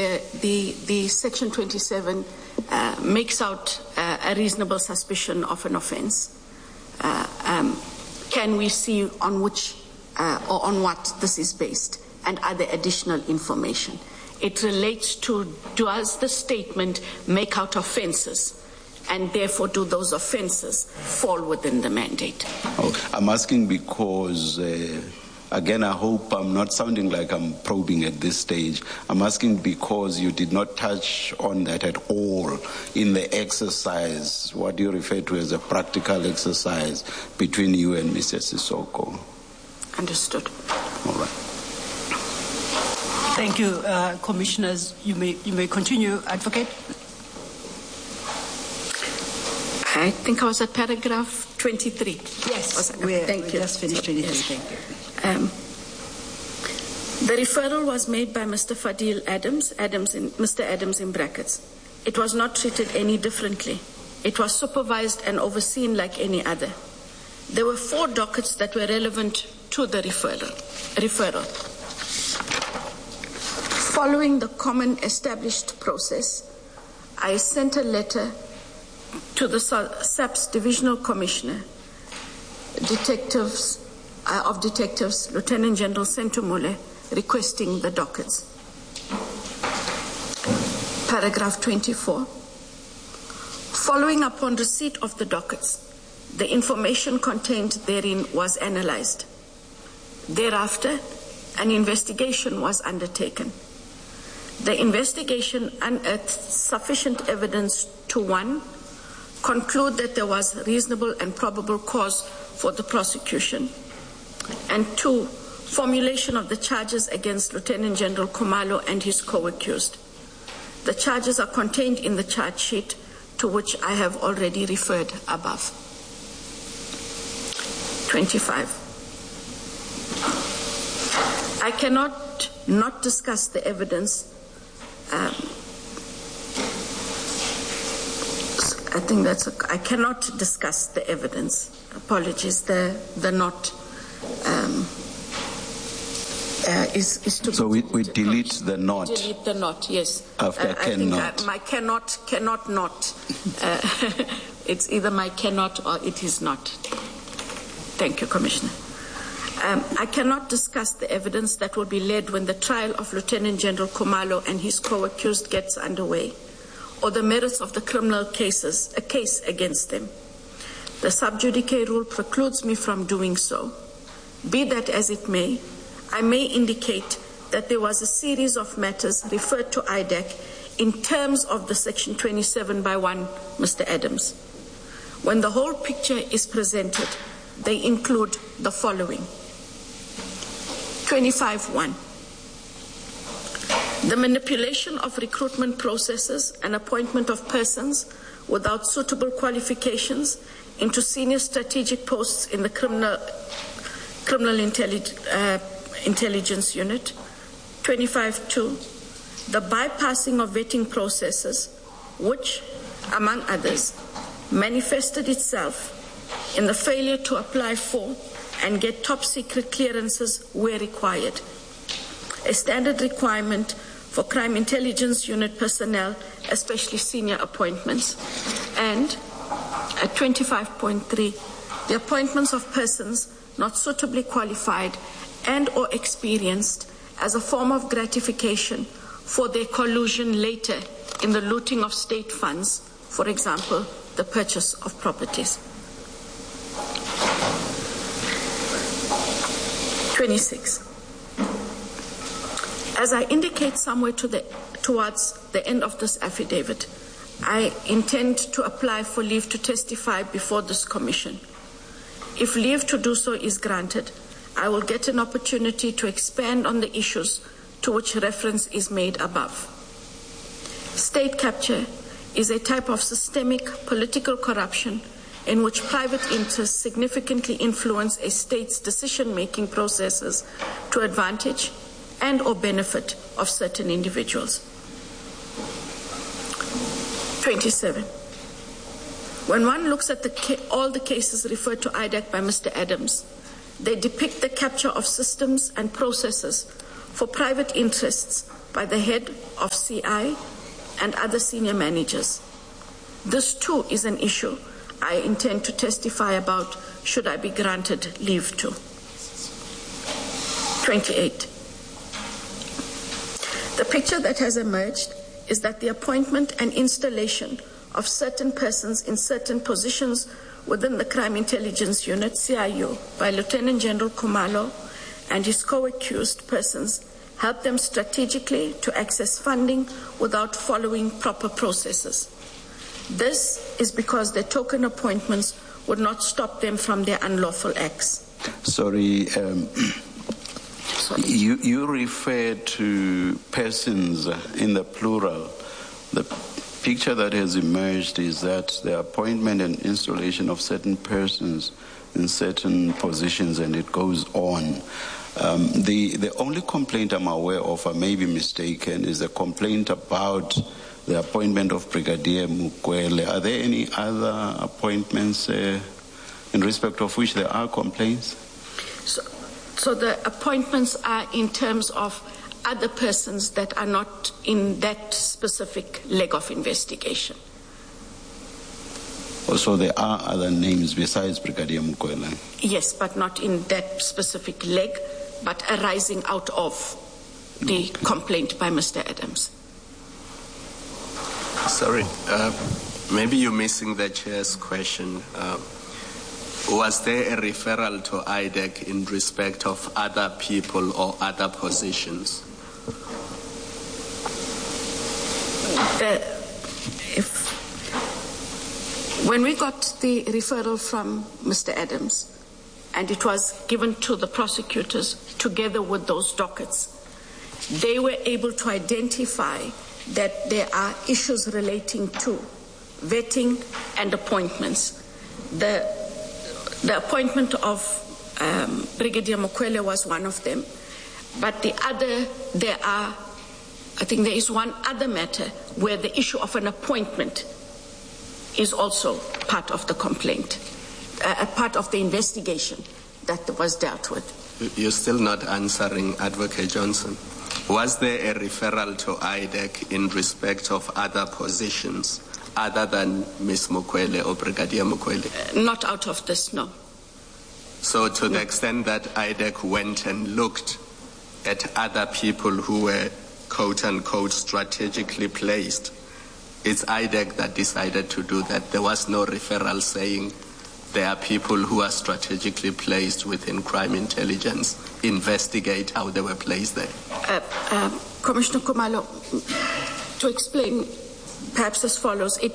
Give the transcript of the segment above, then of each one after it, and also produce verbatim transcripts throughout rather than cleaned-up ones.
the, the, the Section twenty-seven uh, makes out uh, a reasonable suspicion of an offence. Uh, um, can we see on which uh, or on what this is based and other additional information? It relates to, does the statement make out offences, and therefore do those offences fall within the mandate? Oh, I'm asking because, uh, again, I hope I'm not sounding like I'm probing at this stage. I'm asking because you did not touch on that at all in the exercise, what you refer to as a practical exercise between you and Mister Sissoko. Understood. All right. Thank you, uh, Commissioners. You may, you may continue, Advocate. I think I was at paragraph twenty-three. Yes, we thank we you. just finished twenty-three. Yes. Thank you. Um, the referral was made by Mister Fadil Adams, Adams in, Mister Adams in brackets. It was not treated any differently. It was supervised and overseen like any other. There were four dockets that were relevant to the referral. referral. Following the common established process, I sent a letter to the S A P's Divisional Commissioner, Detectives uh, of Detectives, Lieutenant General Sentumule, requesting the dockets. Paragraph twenty-four. Following upon receipt of the dockets, the information contained therein was analyzed. Thereafter, an investigation was undertaken. The investigation unearthed sufficient evidence to, one, conclude that there was reasonable and probable cause for the prosecution, and two, formulation of the charges against Lieutenant General Khumalo and his co-accused. The charges are contained in the charge sheet to which I have already referred above. twenty-five. I cannot not discuss the evidence. Um, I think that's a, I cannot discuss the evidence. Apologies, the the not um, uh, is is to. So we, we delete the not. Delete the not. Yes. After uh, I cannot. think I, my cannot cannot not. Uh, it's either my cannot or it is not. Thank you, Commissioner. Um, I cannot discuss the evidence that will be led when the trial of Lieutenant General Khumalo and his co-accused gets underway, or the merits of the criminal cases, a case against them. The sub judice rule precludes me from doing so. Be that as it may, I may indicate that there was a series of matters referred to I D A C in terms of the Section twenty-seven by one, Mister Adams. When the whole picture is presented, they include the following. twenty-five point one. The manipulation of recruitment processes and appointment of persons without suitable qualifications into senior strategic posts in the criminal, criminal intellig uh, intelligence unit. twenty-five point two. The bypassing of vetting processes, which, among others, manifested itself in the failure to apply for and get top secret clearances where required. A standard requirement for crime intelligence unit personnel, especially senior appointments. And at twenty-five point three, the appointments of persons not suitably qualified and or experienced as a form of gratification for their collusion later in the looting of state funds, for example, the purchase of properties. twenty-six. As I indicate somewhere to the, towards the end of this affidavit, I intend to apply for leave to testify before this commission. If leave to do so is granted, I will get an opportunity to expand on the issues to which reference is made above. State capture is a type of systemic political corruption in which private interests significantly influence a state's decision-making processes to advantage and or benefit of certain individuals. twenty-seven. When one looks at the ca- all the cases referred to I D A C by Mister Adams, they depict the capture of systems and processes for private interests by the head of C I and other senior managers. This too is an issue I intend to testify about should I be granted leave to. twenty-eight. The picture that has emerged is that the appointment and installation of certain persons in certain positions within the Crime Intelligence Unit, C I U, by Lieutenant General Khumalo and his co-accused persons helped them strategically to access funding without following proper processes. This is because their token appointments would not stop them from their unlawful acts. Sorry, um, Sorry. You, you refer to persons in the plural. The picture that has emerged is that the appointment and installation of certain persons in certain positions, and it goes on. Um, the, the only complaint I'm aware of, I may be mistaken, is a complaint about the appointment of Brigadier Mukwele. Are there any other appointments uh, in respect of which there are complaints? So, so the appointments are in terms of other persons that are not in that specific leg of investigation. Also, there are other names besides Brigadier Mukwele? Yes, but not in that specific leg, but arising out of the complaint by Mister Adams. Sorry, uh, maybe you're missing the chair's question. Uh, was there a referral to I D E C in respect of other people or other positions? The, if, when we got the referral from Mister Adams, and it was given to the prosecutors together with those dockets, they were able to identify that there are issues relating to vetting and appointments. The, the appointment of um, Brigadier Mukwele was one of them, but the other, there are, I think there is one other matter where the issue of an appointment is also part of the complaint, uh, a part of the investigation that was dealt with. You're still not answering, Advocate Johnson. Was there a referral to I D E C in respect of other positions other than Miz Mukwele or Brigadier Mukwele? Uh, not out of this, no. So to no. the extent that I D E C went and looked at other people who were quote-unquote strategically placed, it's I D E C that decided to do that. There was no referral saying there are people who are strategically placed within crime intelligence. Investigate how they were placed there. Uh, uh, Commissioner Khumalo, to explain perhaps as follows. It,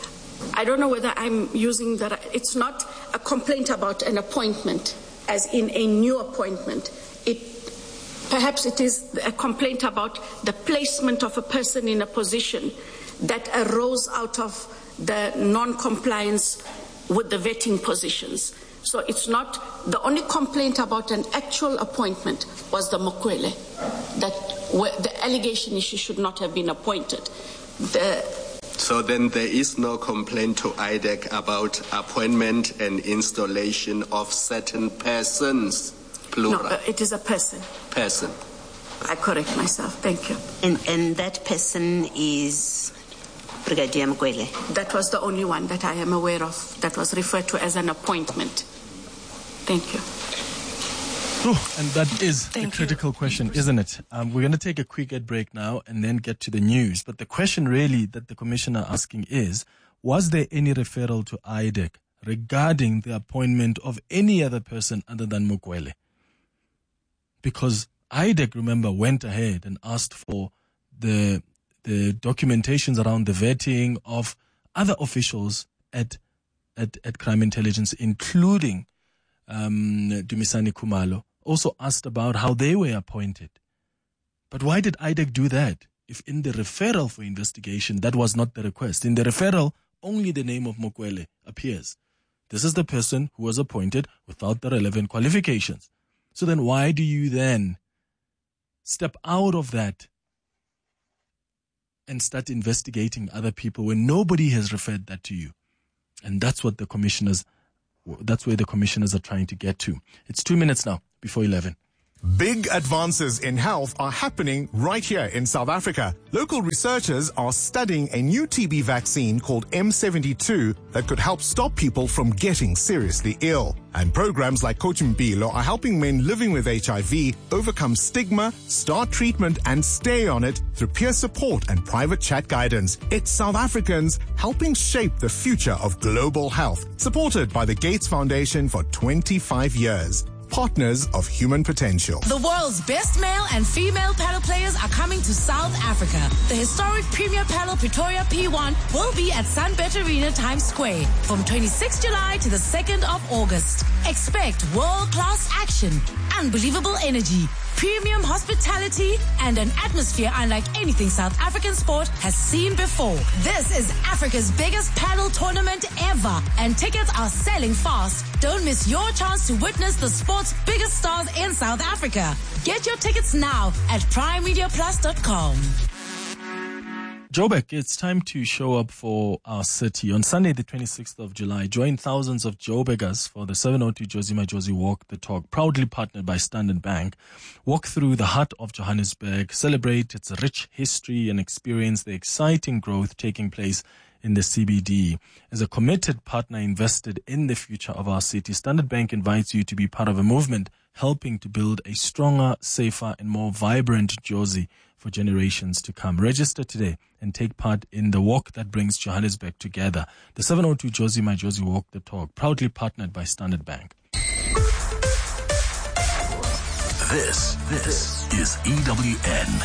I don't know whether I'm using that. It's not a complaint about an appointment, as in a new appointment. It, perhaps it is a complaint about the placement of a person in a position that arose out of the non-compliance with the vetting positions. So it's not, the only complaint about an actual appointment was the Mukwele, that where the allegation is she should not have been appointed. The, so then there is no complaint to I D E C about appointment and installation of certain persons, plural? No, uh, it is a person. Person. I correct myself, thank you. And, and that person is Brigadier Mukwele? That was the only one that I am aware of that was referred to as an appointment. Thank you. Oh, and that is Thank a critical you. question, isn't it? Um, we're going to take a quick ad break now and then get to the news. But the question really that the commissioner asking is, was there any referral to I D E C regarding the appointment of any other person other than Mukwele? Because I D E C, remember, went ahead and asked for the the documentations around the vetting of other officials at at, at Crime Intelligence, including um, Dumisani Khumalo, also asked about how they were appointed. But why did I D E C do that if in the referral for investigation that was not the request? In the referral, only the name of Mukwele appears. This is the person who was appointed without the relevant qualifications. So then why do you then step out of that and start investigating other people when nobody has referred that to you? And that's what the commissioners, that's where the commissioners are trying to get to. It's two minutes now before eleven. Big advances in health are happening right here in South Africa. Local researchers are studying a new T B vaccine called M seventy-two that could help stop people from getting seriously ill. And programs like Coach Mpilo are helping men living with H I V overcome stigma, start treatment and stay on it through peer support and private chat guidance. It's South Africans helping shape the future of global health, supported by the Gates Foundation for twenty-five years. Partners of human potential. The world's best male and female paddle players are coming to South Africa. The historic Premier Paddle Pretoria P one will be at Sunbet Arena Times Square from twenty-sixth of July to the second of August. Expect world-class action, unbelievable energy, premium hospitality, and an atmosphere unlike anything South African sport has seen before. This is Africa's biggest paddle tournament ever, and tickets are selling fast. Don't miss your chance to witness the sport's biggest stars in South Africa. Get your tickets now at prime media plus dot com. Joburg, it's time to show up for our city. On Sunday, the twenty-sixth of July, join thousands of Joburgers for the seven oh two Jozi Majozi Walk the Talk, proudly partnered by Standard Bank. Walk through the heart of Johannesburg, celebrate its rich history and experience the exciting growth taking place in the C B D. As a committed partner invested in the future of our city, Standard Bank invites you to be part of a movement helping to build a stronger, safer and more vibrant Jozi for generations to come. Register today and take part in the walk that brings Johannesburg together. The seven oh two Jozi Majozi Walk the Talk, proudly partnered by Standard Bank. This, this is E W N.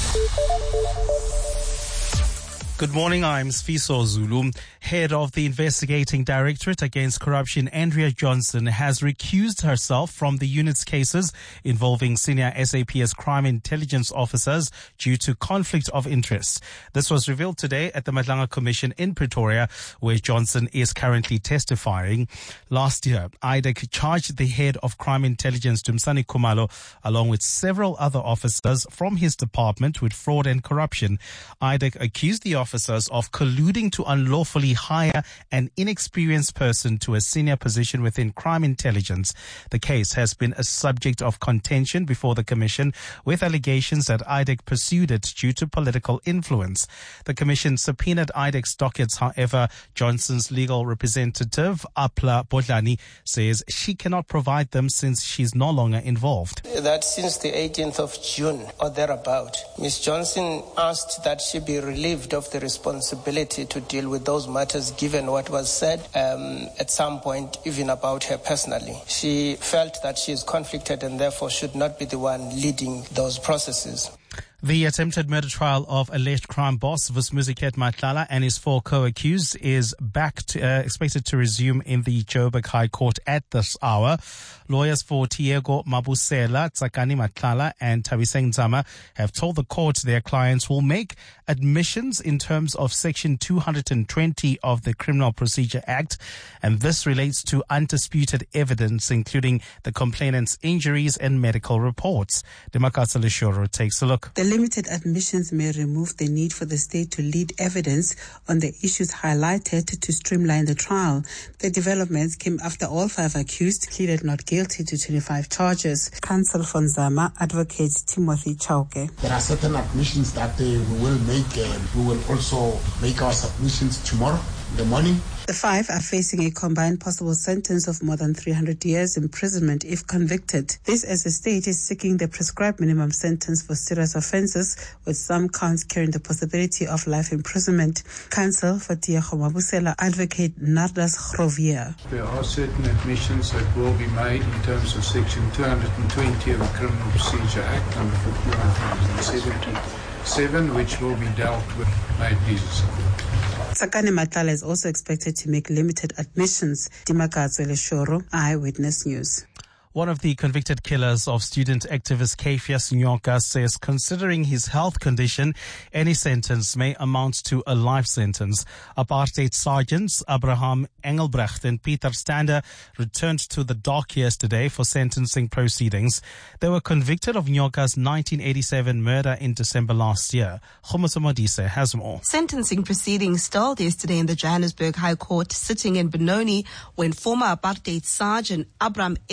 Good morning, I'm Sfiso Zulu. Head of the Investigating Directorate Against Corruption, Andrea Johnson, has recused herself from the unit's cases involving senior S A P S crime intelligence officers due to conflict of interest. This was revealed today at the Madlanga Commission in Pretoria, where Johnson is currently testifying. Last year, I D E C charged the head of crime intelligence, Dumsani Khumalo, along with several other officers from his department with fraud and corruption. I D E C accused the officers of colluding to unlawfully hire an inexperienced person to a senior position within crime intelligence. The case has been a subject of contention before the Commission, with allegations that I D E C pursued it due to political influence. The Commission subpoenaed I D E C's dockets. However, Johnson's legal representative, Apla Bodlani, says she cannot provide them since she's no longer involved. That since the eighteenth of June or thereabout, Miz Johnson asked that she be relieved of the responsibility to deal with those matters, given what was said um, at some point even about her personally. She felt that she is conflicted and therefore should not be the one leading those processes. The attempted murder trial of alleged crime boss Vusmuziket Matlala and his four co-accused is back to, uh, expected to resume in the Joburg High Court at this hour. Lawyers for Tiego Mabusela, Tsakani Matlala and Tabiseng Nzama have told the court their clients will make admissions in terms of Section two hundred twenty of the Criminal Procedure Act, and this relates to undisputed evidence, including the complainant's injuries and medical reports. Demakatsa Leshoro takes a look. The limited admissions may remove the need for the state to lead evidence on the issues highlighted to streamline the trial. The developments came after all five accused pleaded not guilty to twenty-five charges. Counsel for Nzama, Advocate Timothy Chauke. There are certain admissions that uh, we will make, and we will also make our submissions tomorrow in the morning. The five are facing a combined possible sentence of more than three hundred years imprisonment if convicted. This as the state is seeking the prescribed minimum sentence for serious offences, with some counts carrying the possibility of life imprisonment. Counsel for Tiego Mabusela, Advocate Nardas Grovier. There are certain admissions that will be made in terms of Section two hundred twenty of the Criminal Procedure Act, number fifty-one seventy-seven, which will be dealt with. Made these. Tsakani Matlala is also expected to make limited admissions. Dimakatso Leshoro, Eyewitness News. One of the convicted killers of student activist Kefias Nyoka says considering his health condition, any sentence may amount to a life sentence. Apartheid sergeants Abraham Engelbrecht and Peter Stander returned to the dock yesterday for sentencing proceedings. They were convicted of Nyoka's nineteen eighty-seven murder in December last year. Khomoso Modise has more. Sentencing proceedings stalled yesterday in the Johannesburg High Court, sitting in Benoni, when former apartheid sergeant Abraham Engelbrecht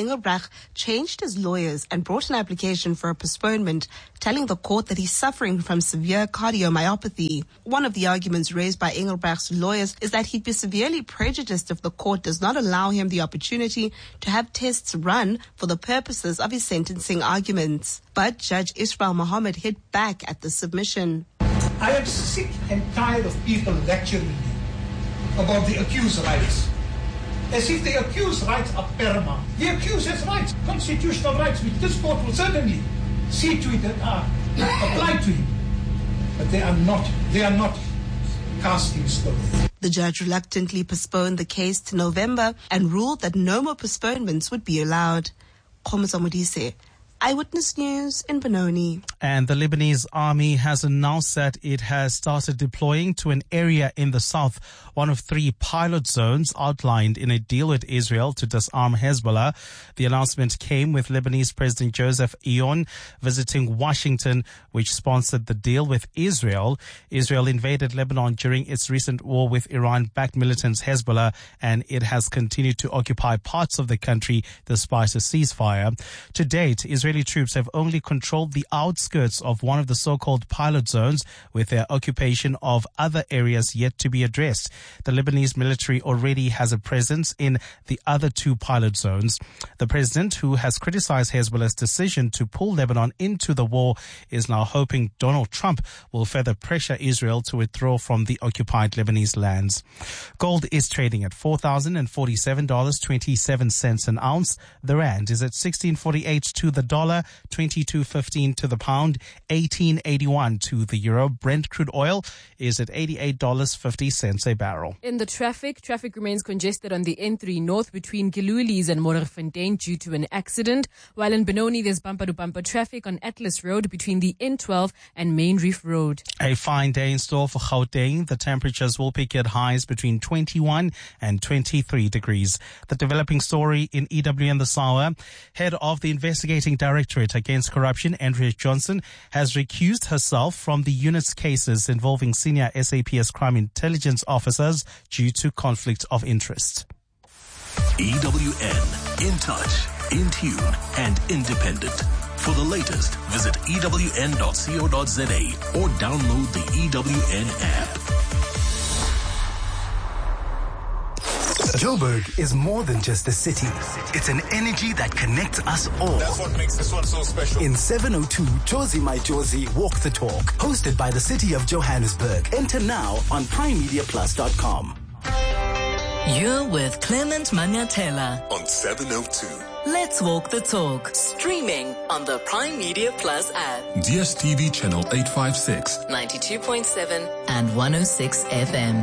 changed his lawyers and brought an application for a postponement, telling the court that he's suffering from severe cardiomyopathy. One of the arguments raised by Engelbrecht's lawyers is that he'd be severely prejudiced if the court does not allow him the opportunity to have tests run for the purposes of his sentencing arguments. But Judge Israel Mohammed hit back at the submission. I am sick and tired of people lecturing me about the accused's rights, as if the accused's rights are paramount. The accused has rights, constitutional rights, which this court will certainly see to it that are applied to him. But they are not, they are not cast in stone. The judge reluctantly postponed the case to November and ruled that no more postponements would be allowed. Khomusa Modise, Eyewitness News in Benoni. And the Lebanese army has announced that it has started deploying to an area in the south, one of three pilot zones outlined in a deal with Israel to disarm Hezbollah. The announcement came with Lebanese President Joseph Aoun visiting Washington, which sponsored the deal with Israel. Israel invaded Lebanon during its recent war with Iran-backed militants Hezbollah, and it has continued to occupy parts of the country despite a ceasefire. To date, Israel Israeli troops have only controlled the outskirts of one of the so-called pilot zones, with their occupation of other areas yet to be addressed. The Lebanese military already has a presence in the other two pilot zones. The president, who has criticized Hezbollah's decision to pull Lebanon into the war, is now hoping Donald Trump will further pressure Israel to withdraw from the occupied Lebanese lands. Gold is trading at four thousand forty-seven dollars and twenty-seven cents an ounce. The rand is at sixteen forty-eight to the dollar, twenty-two fifteen to the pound, eighteen eighty-one to the euro. Brent crude oil is at eighty-eight dollars and fifty cents a barrel. In the traffic, traffic remains congested on the N three North between Gilulis and Moerfontein due to an accident, while in Benoni there's bumper-to-bumper traffic on Atlas Road between the N twelve and Main Reef Road. A fine day in store for Gauteng. The temperatures will peak at highs between twenty-one and twenty-three degrees. The developing story in E W N this hour. Head of the Investigating Directorate Against Corruption, Andrea Johnson, has recused herself from the unit's cases involving senior S A P S crime intelligence officers due to conflict of interest. E W N, in touch, in tune, and independent. For the latest, visit E W N dot co dot za or download the E W N app. Joburg is more than just a city. It's an energy that connects us all. That's what makes this one so special. In seven oh two, Jozi My Jozi Walk the Talk, hosted by the City of Johannesburg. Enter now on prime media plus dot com. You're with Clement Manyatela on seven oh two. Let's walk the talk. Streaming on the Prime Media Plus app. D S T V channel eight fifty-six. ninety-two point seven and one oh six F M.